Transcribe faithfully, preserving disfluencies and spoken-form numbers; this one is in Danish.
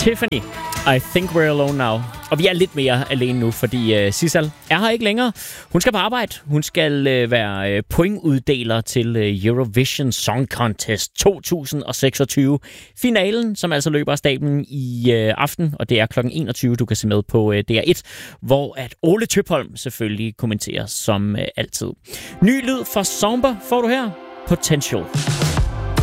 Tiffany, I think we're alone now. Og vi er lidt mere alene nu, fordi uh, Sissal er her ikke længere. Hun skal på arbejde. Hun skal uh, være uh, pointuddeler til uh, Eurovision Song Contest to tusind seksogtyve. Finalen, som altså løber af stablen i uh, aften, og det er klokken enogtyve. Du kan se med på uh, D R et, hvor at Ole Tøpholm selvfølgelig kommenterer som uh, altid. Ny lyd fra Somber får du her. Potential.